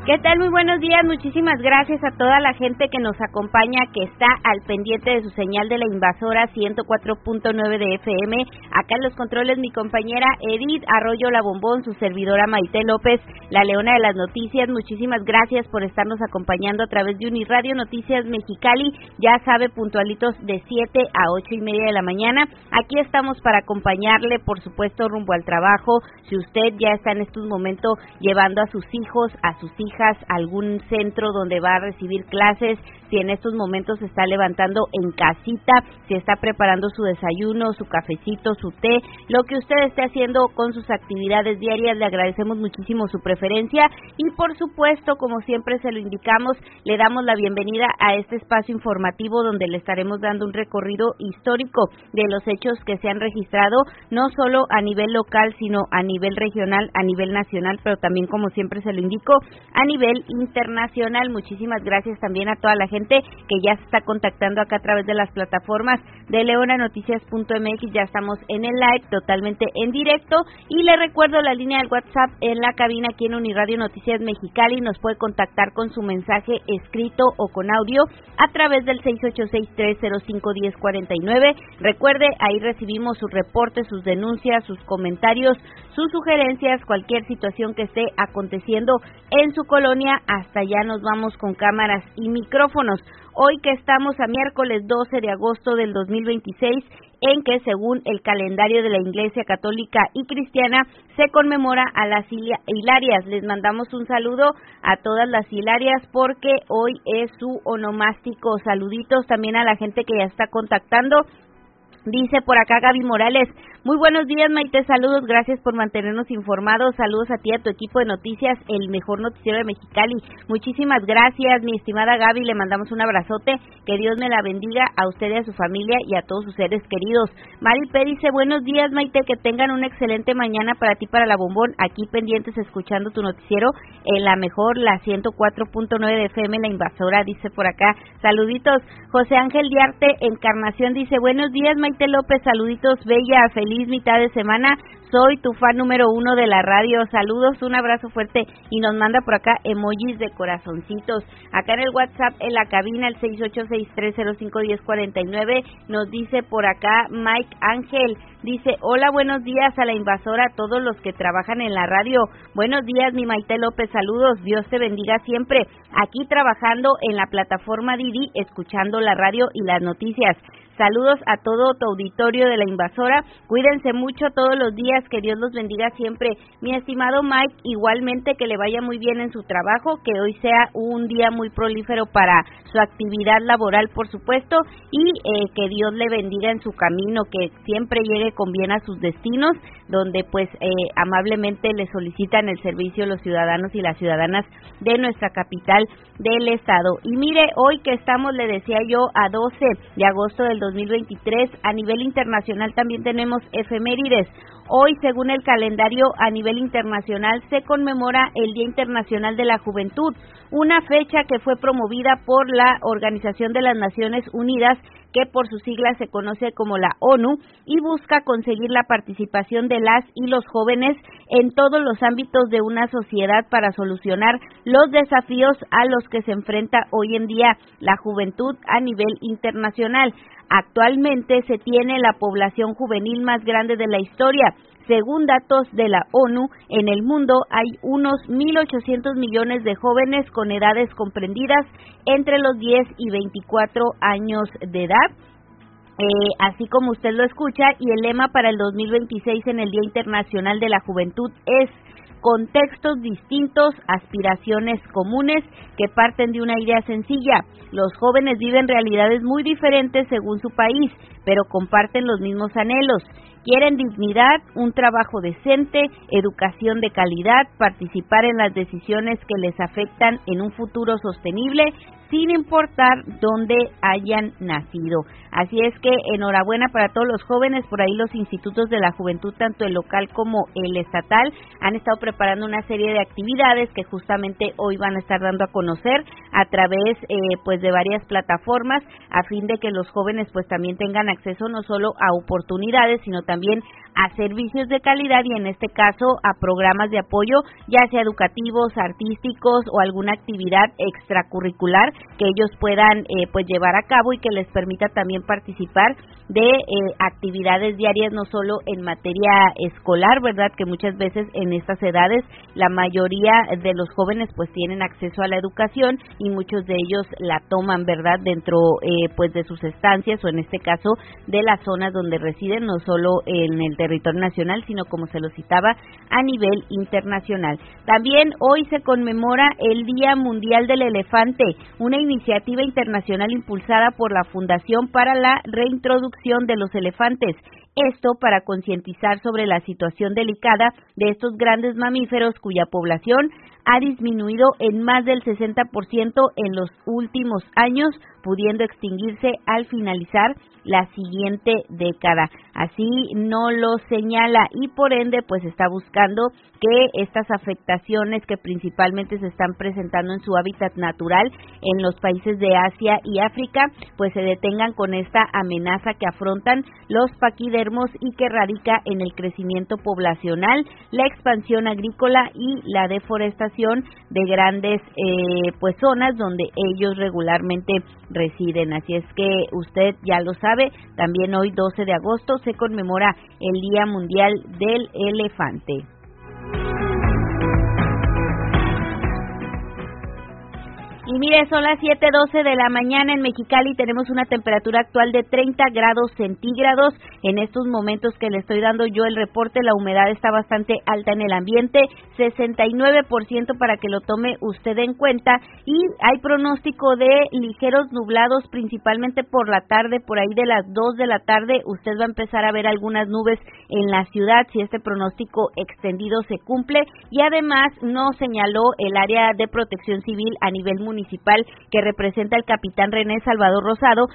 ¿Qué tal? Muy buenos días, muchísimas gracias a toda la gente que nos acompaña, que está al pendiente de su señal de la Invasora 104.9 de FM. Acá en los controles mi compañera Edith Arroyo La Bombón, su servidora Maite López, la leona de las noticias. Muchísimas gracias por estarnos acompañando a través de Uniradio Noticias Mexicali, ya sabe, puntualitos de 7 a 8:30 de la mañana. Aquí estamos para acompañarle, por supuesto, rumbo al trabajo. Si usted ya está en estos momentos llevando a sus hijos, a sus hijas, algún centro donde va a recibir clases, si en estos momentos se está levantando en casita, si está preparando su desayuno, su cafecito, su té, lo que usted esté haciendo con sus actividades diarias, le agradecemos muchísimo su preferencia y por supuesto, como siempre se lo indicamos, le damos la bienvenida a este espacio informativo donde le estaremos dando un recorrido histórico de los hechos que se han registrado, no solo a nivel local, sino a nivel regional, a nivel nacional, pero también, como siempre se lo indico, a nivel internacional. Muchísimas gracias también a toda la gente que ya se está contactando acá a través de las plataformas de leonanoticias.mx. Ya estamos en el live, totalmente en directo, y le recuerdo la línea del WhatsApp en la cabina aquí en Uniradio Noticias Mexicali. Nos puede contactar con su mensaje escrito o con audio a través del 686-305-1049. Recuerde, ahí recibimos sus reportes, sus denuncias, sus comentarios, sus sugerencias, cualquier situación que esté aconteciendo en su colonia. Hasta allá nos vamos con cámaras y micrófonos. Hoy que estamos a miércoles 12 de agosto del 2026, en que según el calendario de la Iglesia Católica y Cristiana se conmemora a las Hilarias. Les mandamos un saludo a todas las Hilarias porque hoy es su onomástico. Saluditos también a la gente que ya está contactando. Dice por acá Gaby Morales: muy buenos días, Maite, saludos, gracias por mantenernos informados, saludos a ti y a tu equipo de noticias, el mejor noticiero de Mexicali. Muchísimas gracias, mi estimada Gaby, le mandamos un abrazote, que Dios me la bendiga a usted y a su familia y a todos sus seres queridos. Mari P. dice: buenos días, Maite, que tengan una excelente mañana para ti, para la Bombón, aquí pendientes escuchando tu noticiero, en la mejor, la 104.9 de FM, la Invasora, dice por acá. Saluditos. José Ángel Diarte Encarnación dice: buenos días, Maite López, saluditos, bella, feliz mitad de semana, soy tu fan número 1 de la radio, saludos, un abrazo fuerte, y nos manda por acá emojis de corazoncitos. Acá en el WhatsApp, en la cabina, el 686-305-1049, nos dice por acá Mike Ángel, dice: hola, buenos días a la Invasora, a todos los que trabajan en la radio. Buenos días, mi Maite López, saludos, Dios te bendiga siempre, aquí trabajando en la plataforma Didi, escuchando la radio y las noticias. Saludos a todo tu auditorio de la Invasora, cuídense mucho todos los días, que Dios los bendiga siempre. Mi estimado Mike, igualmente que le vaya muy bien en su trabajo, que hoy sea un día muy prolífero para su actividad laboral, por supuesto, y que Dios le bendiga en su camino, que siempre llegue con bien a sus destinos, donde pues amablemente le solicitan el servicio los ciudadanos y las ciudadanas de nuestra capital del estado. Y mire, hoy que estamos, le decía yo, a 12 de agosto del 2023, a nivel internacional también tenemos efemérides. Hoy, según el calendario a nivel internacional, se conmemora el Día Internacional de la Juventud, una fecha que fue promovida por la Organización de las Naciones Unidas, que por sus siglas se conoce como la ONU, y busca conseguir la participación de las y los jóvenes en todos los ámbitos de una sociedad para solucionar los desafíos a los que se enfrenta hoy en día la juventud a nivel internacional. Actualmente se tiene la población juvenil más grande de la historia. Según datos de la ONU, en el mundo hay unos 1.800 millones de jóvenes con edades comprendidas entre los 10 y 24 años de edad. Así como usted lo escucha, y el lema para el 2026 en el Día Internacional de la Juventud es: contextos distintos, aspiraciones comunes que parten de una idea sencilla. Los jóvenes viven realidades muy diferentes según su país, pero comparten los mismos anhelos. Quieren dignidad, un trabajo decente, educación de calidad, participar en las decisiones que les afectan en un futuro sostenible, sin importar dónde hayan nacido. Así es que enhorabuena para todos los jóvenes. Por ahí los institutos de la juventud, tanto el local como el estatal, han estado preparando una serie de actividades que justamente hoy van a estar dando a conocer a través pues de varias plataformas, a fin de que los jóvenes pues también tengan acceso no solo a oportunidades, sino también a servicios de calidad y en este caso a programas de apoyo, ya sea educativos, artísticos o alguna actividad extracurricular que ellos puedan pues llevar a cabo y que les permita también participar de actividades diarias, no solo en materia escolar, ¿verdad? Que muchas veces en estas edades la mayoría de los jóvenes pues tienen acceso a la educación y muchos de ellos la toman, ¿verdad? Dentro pues de sus estancias o en este caso de las zonas donde residen, no solo en el territorio nacional, sino como se lo citaba a nivel internacional. También hoy se conmemora el Día Mundial del Elefante, una iniciativa internacional impulsada por la Fundación para la Reintroducción de los Elefantes. Esto para concientizar sobre la situación delicada de estos grandes mamíferos cuya población ha disminuido en más del 60% en los últimos años, pudiendo extinguirse al finalizar la siguiente década. Así no lo señala y por ende pues está buscando que estas afectaciones que principalmente se están presentando en su hábitat natural en los países de Asia y África pues se detengan con esta amenaza que afrontan los paquidermos y que radica en el crecimiento poblacional, la expansión agrícola y la deforestación de grandes pues zonas donde ellos regularmente residen. Así es que usted ya lo sabe, también hoy 12 de agosto se conmemora el Día Mundial del Elefante. Y mire, son las 7:12 de la mañana en Mexicali, tenemos una temperatura actual de 30 grados centígrados. En estos momentos que le estoy dando yo el reporte, la humedad está bastante alta en el ambiente, 69% para que lo tome usted en cuenta. Y hay pronóstico de ligeros nublados, principalmente por la tarde, por ahí de las 2 de la tarde. Usted va a empezar a ver algunas nubes en la ciudad si este pronóstico extendido se cumple. Y además nos señaló el área de protección civil a nivel municipal que representa el capitán René Salvador Rosado,